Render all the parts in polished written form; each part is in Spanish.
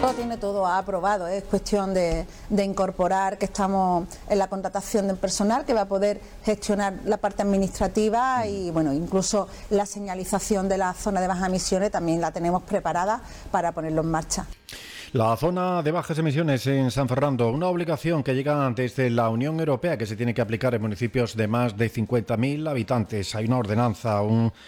Lo tiene todo aprobado, es cuestión de incorporar que estamos en la contratación del personal que va a poder gestionar la parte administrativa y bueno, incluso la señalización de la zona de bajas emisiones también la tenemos preparada para ponerlo en marcha. La zona de bajas emisiones en San Fernando, una obligación que llega desde la Unión Europea que se tiene que aplicar en municipios de más de 50.000 habitantes. Hay una ordenanza,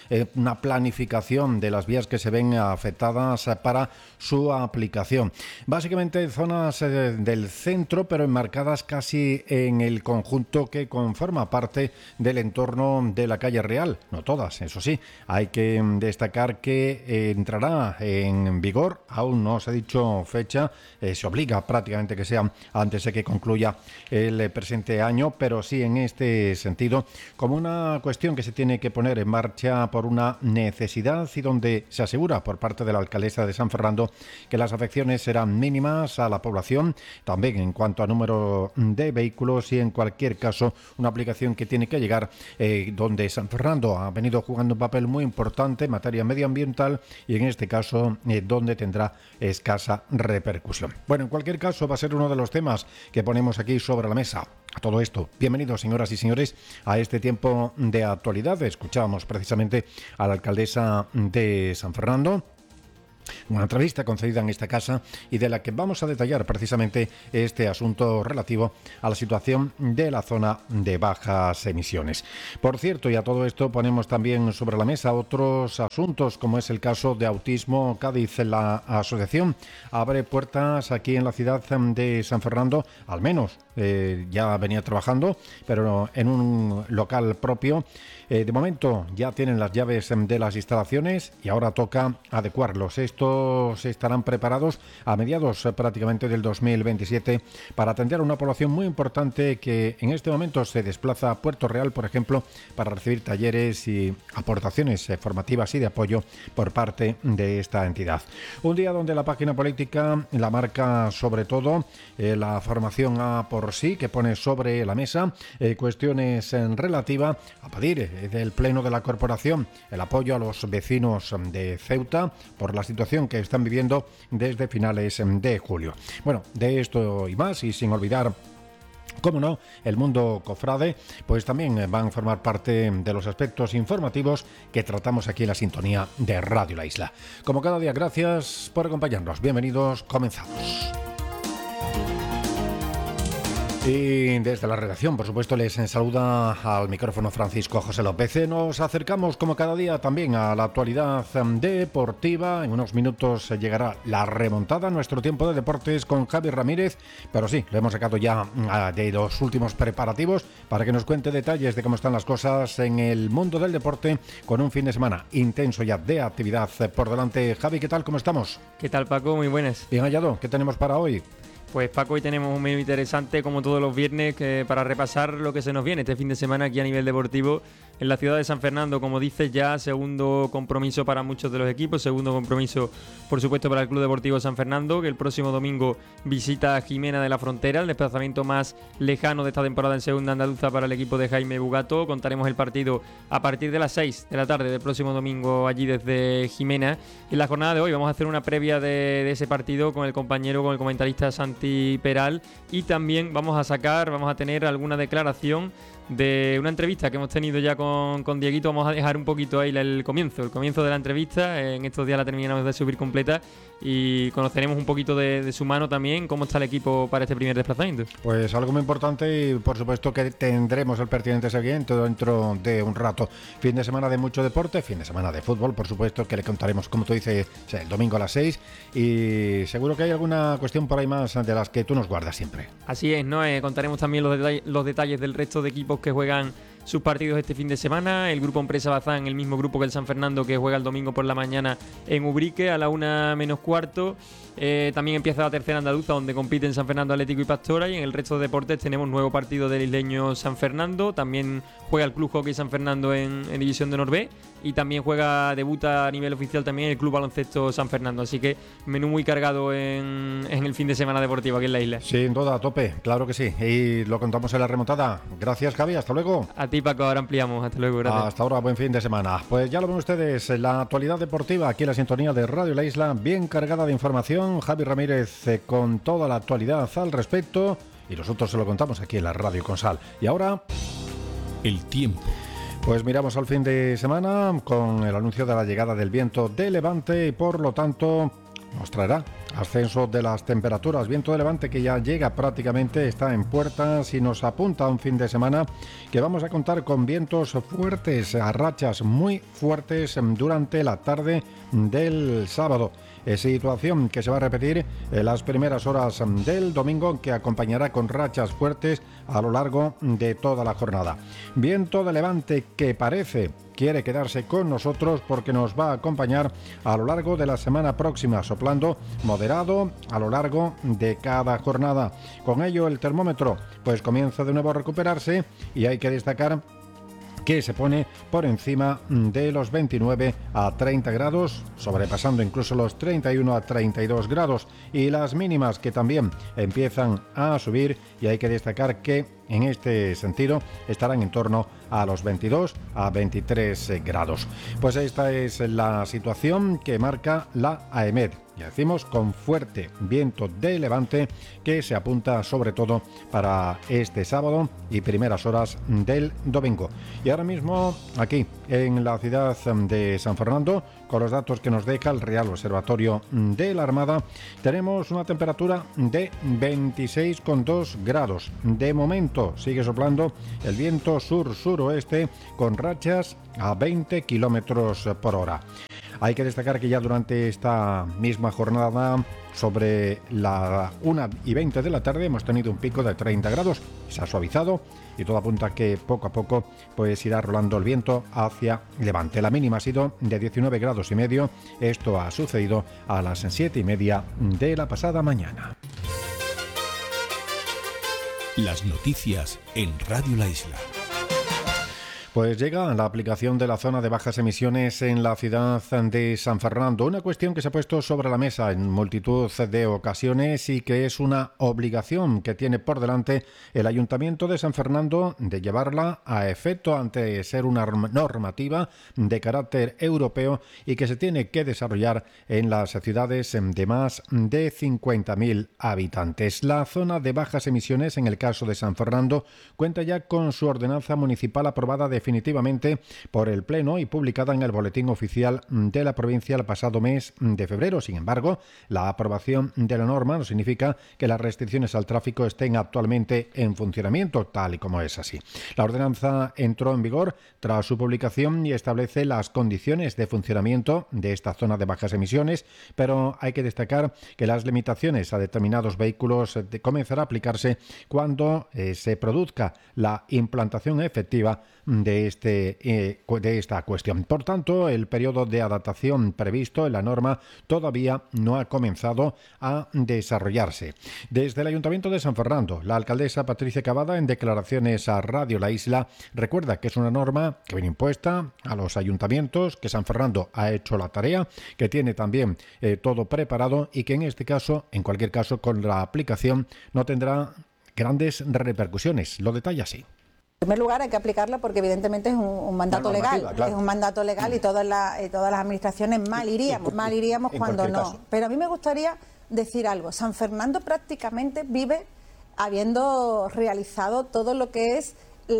una planificación de las vías que se ven afectadas para su aplicación. Básicamente zonas del centro, pero enmarcadas casi en el conjunto que conforma parte del entorno de la calle Real. No todas, eso sí. Hay que destacar que entrará en vigor, aún no se ha dicho fecha, se obliga prácticamente que sea antes de que concluya el presente año, pero sí en este sentido como una cuestión que se tiene que poner en marcha por una necesidad y donde se asegura por parte de la alcaldesa de San Fernando que las afecciones serán mínimas a la población, también en cuanto a número de vehículos y en cualquier caso una aplicación que tiene que llegar donde San Fernando ha venido jugando un papel muy importante en materia medioambiental y en este caso donde tendrá escasa repercusión. Bueno, en cualquier caso va a ser uno de los temas que ponemos aquí sobre la mesa. A todo esto, bienvenidos señoras y señores a este tiempo de actualidad. Escuchábamos precisamente a la alcaldesa de San Fernando, una entrevista concedida en esta casa y de la que vamos a detallar precisamente este asunto relativo a la situación de la zona de bajas emisiones. Por cierto, y a todo esto ponemos también sobre la mesa otros asuntos como es el caso de Autismo Cádiz. La asociación abre puertas aquí en la ciudad de San Fernando, al menos ya venía trabajando, pero en un local propio. De momento ya tienen las llaves de las instalaciones y ahora toca adecuarlos. Estos estarán preparados a mediados prácticamente del 2027 para atender a una población muy importante que en este momento se desplaza a Puerto Real, por ejemplo, para recibir talleres y aportaciones formativas y de apoyo por parte de esta entidad. Un día donde la página política la marca sobre todo la formación A por sí, que pone sobre la mesa cuestiones relativas a pedir del Pleno de la Corporación el apoyo a los vecinos de Ceuta por la situación que están viviendo desde finales de julio. Bueno, de esto y más, y sin olvidar, cómo no, el mundo cofrade, pues también van a formar parte de los aspectos informativos que tratamos aquí en la sintonía de Radio La Isla. Como cada día, gracias por acompañarnos. Bienvenidos, comenzamos. Y desde la redacción, por supuesto, les saluda al micrófono Francisco José López. Nos acercamos como cada día también a la actualidad deportiva. En unos minutos llegará la remontada, nuestro tiempo de deportes con Javi Ramírez. Pero sí, lo hemos sacado ya de los últimos preparativos para que nos cuente detalles de cómo están las cosas en el mundo del deporte con un fin de semana intenso ya de actividad por delante. Javi, ¿qué tal? ¿Cómo estamos? ¿Qué tal, Paco? Muy buenas. Bien hallado. ¿Qué tenemos para hoy? Pues Paco, hoy tenemos un menú interesante como todos los viernes para repasar lo que se nos viene este fin de semana aquí a nivel deportivo en la ciudad de San Fernando. Como dices, ya segundo compromiso para muchos de los equipos, segundo compromiso por supuesto para el Club Deportivo San Fernando, que el próximo domingo visita a Jimena de la Frontera, el desplazamiento más lejano de esta temporada en segunda andaluza para el equipo de Jaime Bugato. Contaremos el partido a partir de las 6 de la tarde del próximo domingo allí desde Jimena. En la jornada de hoy vamos a hacer una previa de ese partido con el comentarista Santi Peral, y también vamos a tener alguna declaración de una entrevista que hemos tenido ya con Dieguito. Vamos a dejar un poquito ahí el comienzo de la entrevista. En estos días la terminamos de subir completa y conoceremos un poquito de su mano también, cómo está el equipo para este primer desplazamiento. Pues algo muy importante, y por supuesto que tendremos el pertinente seguimiento dentro de un rato. Fin de semana de mucho deporte, fin de semana de fútbol, por supuesto, que le contaremos, como tú dices, el domingo a las 6, y seguro que hay alguna cuestión por ahí más de las que tú nos guardas siempre. Así es, ¿no? Contaremos también los detalles del resto de equipos que juegan sus partidos este fin de semana. El grupo Empresa Bazán, el mismo grupo que el San Fernando, que juega el domingo por la mañana en Ubrique a la 1:45. También empieza la tercera andaluza, donde compiten San Fernando Atlético y Pastora, y en el resto de deportes tenemos nuevo partido del isleño San Fernando. También juega el Club Hockey San Fernando en División de Honor B, y también debuta a nivel oficial también el Club Baloncesto San Fernando. Así que menú muy cargado en el fin de semana deportivo aquí en la isla. Sin duda, a tope, claro que sí, y lo contamos en la remontada. Gracias, Javi, hasta luego. A ti, Paco, ahora ampliamos. Hasta luego, gracias. Hasta ahora, buen fin de semana. Pues ya lo ven ustedes, la actualidad deportiva aquí en la sintonía de Radio La Isla, bien cargada de información Esteban, Javi Ramírez con toda la actualidad al respecto y nosotros se lo contamos aquí en la Radio Consal. Y ahora, el tiempo. Pues miramos al fin de semana con el anuncio de la llegada del viento de levante y por lo tanto nos traerá ascenso de las temperaturas. Viento de levante que ya llega prácticamente, está en puertas y nos apunta a un fin de semana que vamos a contar con vientos fuertes, a rachas muy fuertes durante la tarde del sábado. Situación que se va a repetir en las primeras horas del domingo, que acompañará con rachas fuertes a lo largo de toda la jornada. Viento de levante que quiere quedarse con nosotros porque nos va a acompañar a lo largo de la semana próxima, soplando moderado a lo largo de cada jornada. Con ello el termómetro pues comienza de nuevo a recuperarse y hay que destacar que se pone por encima de los 29 a 30 grados, sobrepasando incluso los 31 a 32 grados, y las mínimas que también empiezan a subir, y hay que destacar que en este sentido estarán en torno a los 22 a 23 grados. Pues esta es la situación que marca la AEMET. Ya decimos, con fuerte viento de levante que se apunta sobre todo para este sábado y primeras horas del domingo. Y ahora mismo aquí en la ciudad de San Fernando, con los datos que nos deja el Real Observatorio de la Armada, tenemos una temperatura de 26,2 grados. De momento sigue soplando el viento sur-suroeste con rachas a 20 kilómetros por hora. Hay que destacar que ya durante esta misma jornada, sobre la 1:20 de la tarde, hemos tenido un pico de 30 grados. Se ha suavizado y todo apunta a que poco a poco pues irá rolando el viento hacia levante. La mínima ha sido de 19 grados y medio. Esto ha sucedido a las 7:30 de la pasada mañana. Las noticias en Radio La Isla. Pues llega la aplicación de la zona de bajas emisiones en la ciudad de San Fernando, una cuestión que se ha puesto sobre la mesa en multitud de ocasiones y que es una obligación que tiene por delante el Ayuntamiento de San Fernando de llevarla a efecto ante ser una normativa de carácter europeo y que se tiene que desarrollar en las ciudades de más de 50.000 habitantes. La zona de bajas emisiones, en el caso de San Fernando, cuenta ya con su ordenanza municipal aprobada definitivamente por el Pleno y publicada en el Boletín Oficial de la provincia el pasado mes de febrero. Sin embargo, la aprobación de la norma no significa que las restricciones al tráfico estén actualmente en funcionamiento, tal y como es así. La ordenanza entró en vigor tras su publicación y establece las condiciones de funcionamiento de esta zona de bajas emisiones, pero hay que destacar que las limitaciones a determinados vehículos comenzarán a aplicarse cuando se produzca la implantación efectiva de esta cuestión. Por tanto, el periodo de adaptación previsto en la norma todavía no ha comenzado a desarrollarse. Desde el Ayuntamiento de San Fernando, la alcaldesa Patricia Cavada, en declaraciones a Radio La Isla, recuerda que es una norma que viene impuesta a los ayuntamientos, que San Fernando ha hecho la tarea, que tiene también todo preparado y que en este caso, en cualquier caso, con la aplicación no tendrá grandes repercusiones. Lo detalla así. En primer lugar, hay que aplicarla porque evidentemente es un mandato legal, claro. Es un mandato legal y todas las administraciones mal iríamos cuando no. Caso. Pero a mí me gustaría decir algo. San Fernando prácticamente vive habiendo realizado todo lo que es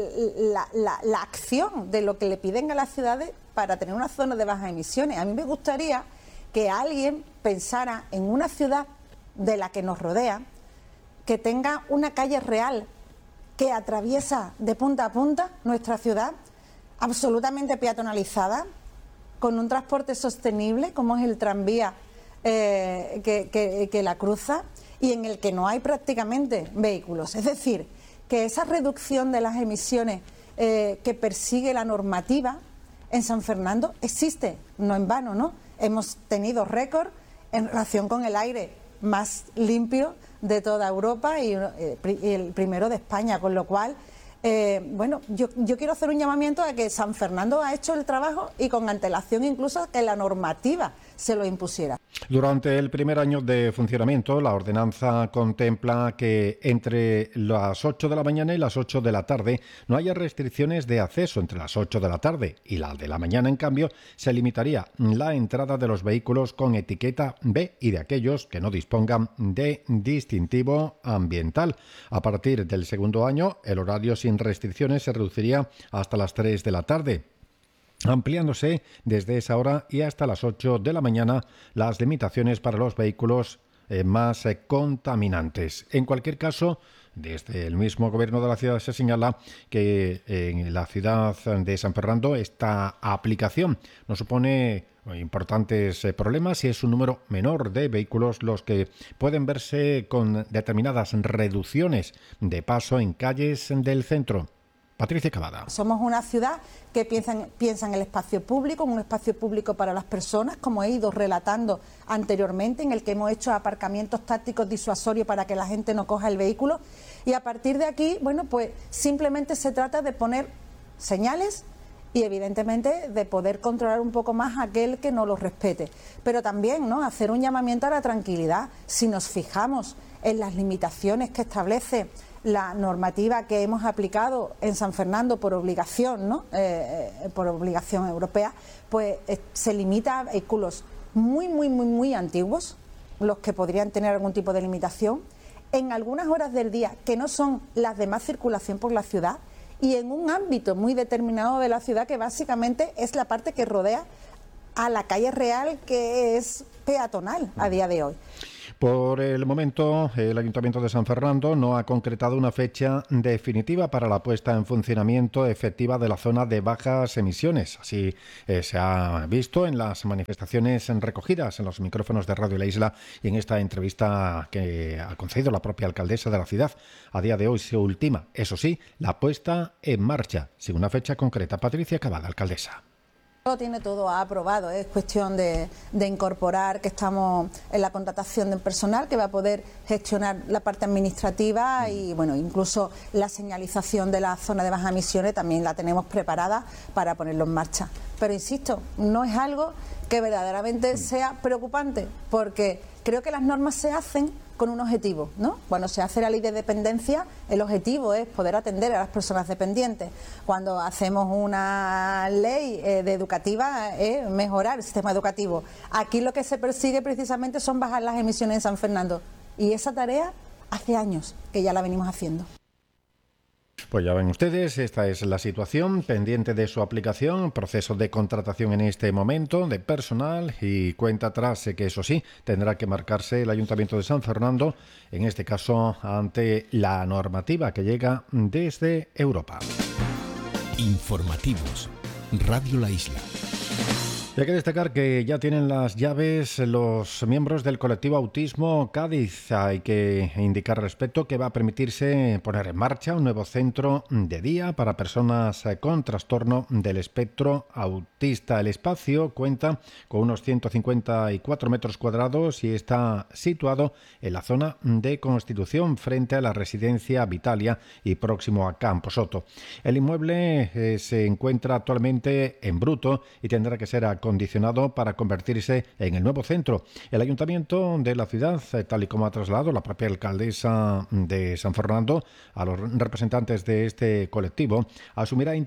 la acción de lo que le piden a las ciudades para tener una zona de bajas emisiones. A mí me gustaría que alguien pensara en una ciudad de la que nos rodea, que tenga una calle real que atraviesa de punta a punta nuestra ciudad, absolutamente peatonalizada, con un transporte sostenible como es el tranvía que la cruza y en el que no hay prácticamente vehículos. Es decir, que esa reducción de las emisiones que persigue la normativa en San Fernando existe, no en vano, ¿no? Hemos tenido récord en relación con el aire más limpio de toda Europa y el primero de España, con lo cual, yo quiero hacer un llamamiento a que San Fernando ha hecho el trabajo y con antelación incluso que la normativa se lo impusiera. Durante el primer año de funcionamiento, la ordenanza contempla que entre las 8 de la mañana y las 8 de la tarde no haya restricciones de acceso entre las 8 de la tarde y la de la mañana. En cambio, se limitaría la entrada de los vehículos con etiqueta B y de aquellos que no dispongan de distintivo ambiental. A partir del segundo año, el horario sin restricciones se reduciría hasta las 3 de la tarde. Ampliándose desde esa hora y hasta las 8 de la mañana las limitaciones para los vehículos más contaminantes. En cualquier caso, desde el mismo gobierno de la ciudad se señala que en la ciudad de San Fernando esta aplicación no supone importantes problemas y es un número menor de vehículos los que pueden verse con determinadas reducciones de paso en calles del centro. Patricia Cavada. Somos una ciudad que piensa en el espacio público, un espacio público para las personas, como he ido relatando anteriormente, en el que hemos hecho aparcamientos tácticos disuasorios para que la gente no coja el vehículo. Y a partir de aquí, bueno, pues simplemente se trata de poner señales y evidentemente de poder controlar un poco más a aquel que no los respete. Pero también, ¿no?, hacer un llamamiento a la tranquilidad. Si nos fijamos en las limitaciones que establece la normativa que hemos aplicado en San Fernando por obligación, ¿no?, por obligación europea, pues se limita a vehículos muy antiguos, los que podrían tener algún tipo de limitación, en algunas horas del día que no son las de más circulación por la ciudad y en un ámbito muy determinado de la ciudad que básicamente es la parte que rodea a la calle real, que es peatonal a día de hoy. Por el momento, el Ayuntamiento de San Fernando no ha concretado una fecha definitiva para la puesta en funcionamiento efectiva de la zona de bajas emisiones. Así se ha visto en las manifestaciones recogidas en los micrófonos de Radio La Isla y en esta entrevista que ha concedido la propia alcaldesa de la ciudad. A día de hoy se ultima, eso sí, la puesta en marcha, sin una fecha concreta. Patricia Cavada, alcaldesa. Tiene todo aprobado, es cuestión de incorporar que estamos en la contratación del personal que va a poder gestionar la parte administrativa y bueno, incluso la señalización de la zona de bajas emisiones también la tenemos preparada para ponerlo en marcha. Pero insisto, no es algo que verdaderamente sea preocupante, porque creo que las normas se hacen con un objetivo, ¿no? Cuando se hace la ley de dependencia, el objetivo es poder atender a las personas dependientes. Cuando hacemos una ley de educativa es mejorar el sistema educativo. Aquí lo que se persigue precisamente son bajar las emisiones en San Fernando. Y esa tarea hace años que ya la venimos haciendo. Pues ya ven ustedes, esta es la situación pendiente de su aplicación, proceso de contratación en este momento de personal y cuenta atrás que eso sí, tendrá que marcarse el Ayuntamiento de San Fernando, en este caso ante la normativa que llega desde Europa. Informativos, Radio La Isla. Y hay que destacar que ya tienen las llaves los miembros del colectivo Autismo Cádiz. Hay que indicar al respecto que va a permitirse poner en marcha un nuevo centro de día para personas con trastorno del espectro autista. El espacio cuenta con unos 154 metros cuadrados y está situado en la zona de Constitución, frente a la residencia Vitalia y próximo a Camposoto. El inmueble se encuentra actualmente en bruto y tendrá que ser acondicionado para convertirse en el nuevo centro. El Ayuntamiento de la ciudad, tal y como ha trasladado la propia alcaldesa de San Fernando a los representantes de este colectivo, asumirá